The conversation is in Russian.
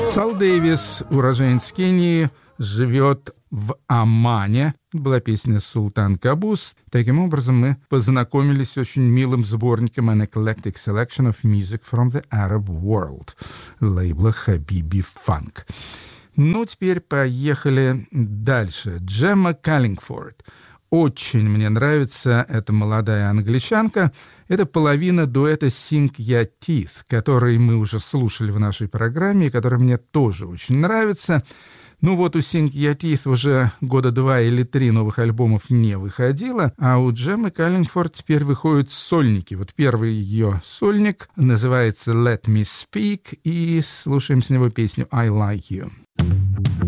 Сал Дэвис, уроженец Кении, живет в Омане. Была песня «Султан Кабус». Таким образом, мы познакомились с очень милым сборником «An Eclectic Selection of Music from the Arab World» лейбла «Хабиби Фанк». Ну, теперь поехали дальше. Джемма Каллингфорд. Очень мне нравится эта молодая англичанка. Это половина дуэта Sink Ya Teeth, который мы уже слушали в нашей программе, и который мне тоже очень нравится. Ну вот у Sink Ya Teeth уже года 2 или 3 новых альбомов не выходило, а у Джеммы Каллингфорд теперь выходят сольники. Вот первый ее сольник называется «Let Me Speak», и слушаем с него песню «I Like You».